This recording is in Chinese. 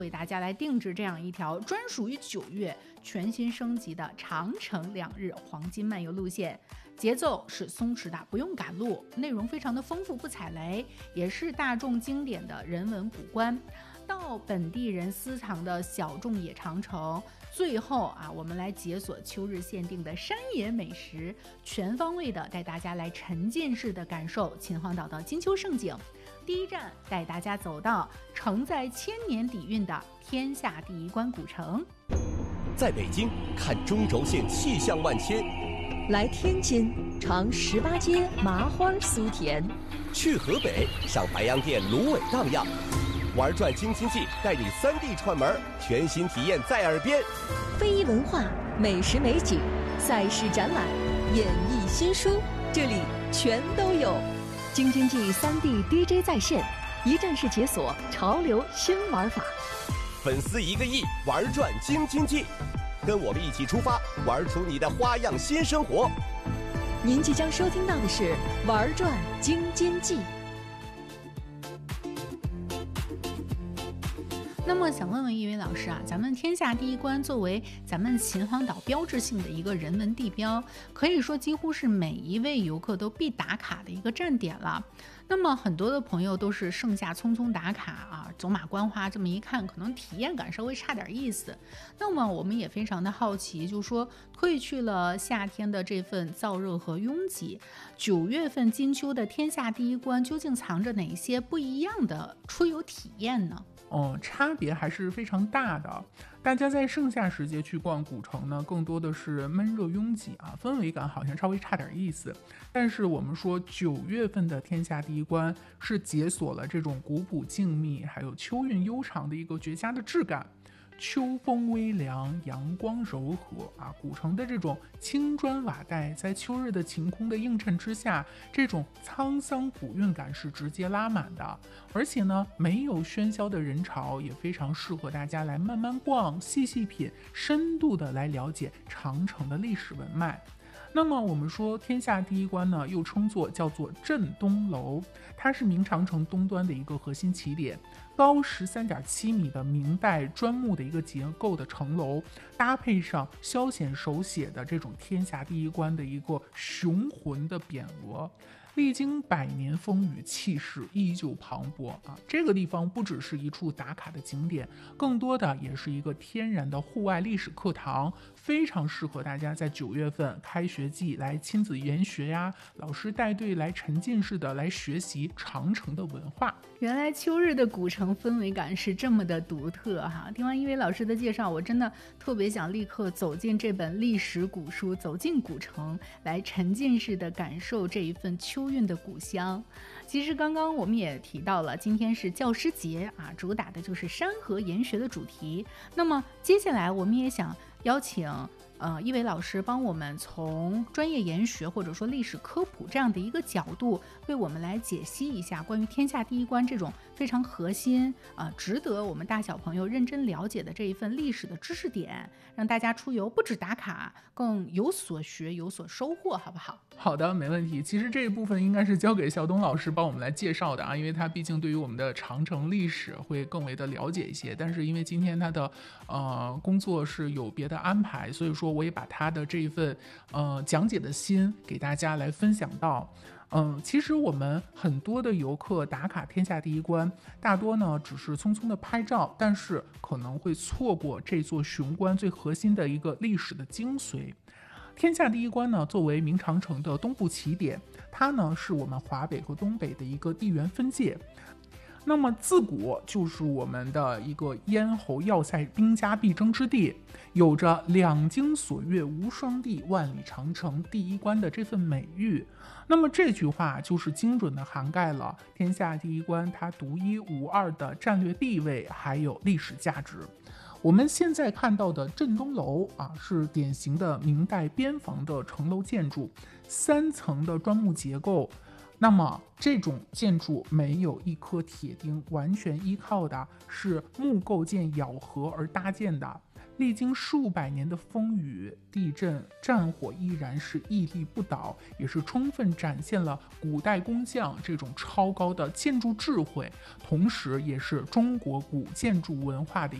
为大家来定制这样一条专属于9月全新升级的长城2日黄金漫游路线，节奏是松弛的，不用赶路，内容非常的丰富，不踩雷，也是大众经典的人文古观，到本地人私藏的小众野长城，最后我们来解锁秋日限定的山野美食，全方位的带大家来沉浸式的感受秦皇岛的金秋盛景。第一站带大家走到承载千年底蕴的天下第一关古城。 在北京看中轴线气象万千， 来天津尝18街麻花酥甜， 去河北上白洋淀芦苇荡漾，玩转京津冀带你3D 串门，全新体验在耳边。 非遗文化、美食美景、赛事展览、演艺新书，这里全都有。京津冀3D DJ 在线，一站式解锁潮流新玩法。 粉丝1个亿，玩转京津冀，跟我们一起出发，玩出你的花样新生活。 您即将收听到的是玩转京津冀。 那么想问问一位老师咱们天下第一关作为咱们秦皇岛标志性的一个人文地标，可以说几乎是每一位游客都必打卡的一个站点了。那么很多的朋友都是盛夏匆匆打卡走马观花，这么一看可能体验感稍微差点意思。那么我们也非常的好奇，就说褪去了夏天的这份燥热和拥挤，9月份金秋的天下第一关究竟藏着哪些不一样的出游体验呢？ 差别还是非常大的。大家在盛夏时节去逛古城呢，更多的是闷热拥挤氛围感好像稍微差点意思。但是我们说9月份的天下第一关是解锁了这种古朴静谧还有秋韵悠长的一个绝佳的质感。秋风微凉，阳光柔和古城的这种青砖瓦带在秋日的晴空的映衬之下，这种沧桑古韵感是直接拉满的。而且呢，没有喧嚣的人潮，也非常适合大家来慢慢逛，细细品，深度的来了解长城的历史文脉。那么我们说天下第一关呢，又称作叫做镇东楼，它是明长城东端的一个核心起点，高13.7米的明代砖木的一个结构的城楼，搭配上萧显手写的这种天下第一关的一个雄浑的匾额，历经100年风雨，气势依旧磅礴这个地方不只是一处打卡的景点，更多的也是一个天然的户外历史课堂，非常适合大家在9月份开学季来亲子研学老师带队来沉浸式的来学习长城的文化。 原来秋日的古城氛围感是这么的独特听完一位老师的介绍，我真的特别想立刻走进这本历史古书，走进古城，来沉浸式的感受这一份秋韵的古香。其实刚刚我们也提到了，今天是教师节主打的就是山河研学的主题。那么接下来我们也想邀请一位老师帮我们从专业研学或者说历史科普这样的一个角度，为我们来解析一下关于天下第一关这种非常核心值得我们大小朋友认真了解的这一份历史的知识点，让大家出游不止打卡，更有所学有所收获，好不好？ 好的，没问题。其实这一部分应该是交给小东老师帮我们来介绍的因为他毕竟对于我们的长城历史会更为的了解一些，但是因为今天他的工作是有别的安排，所以说我也把他的这一份讲解的心给大家来分享到。其实我们很多的游客打卡天下第一关，大多呢只是匆匆的拍照，但是可能会错过这座雄关最核心的一个历史的精髓。天下第一关呢，作为明长城的东部起点，它呢是我们华北和东北的一个地缘分界。那么自古就是我们的一个咽喉要塞、兵家必争之地，有着两京所阅无双地，万里长城第一关的这份美誉。那么这句话就是精准的涵盖了天下第一关它独一无二的战略地位，还有历史价值。我们现在看到的镇东楼是典型的明代边防的城楼建筑，3层的砖木结构。那么这种建筑没有一颗铁钉，完全依靠的是木构件咬合而搭建的。 历经数百年的风雨、地震、战火，依然是屹立不倒，也是充分展现了古代工匠这种超高的建筑智慧，同时也是中国古建筑文化的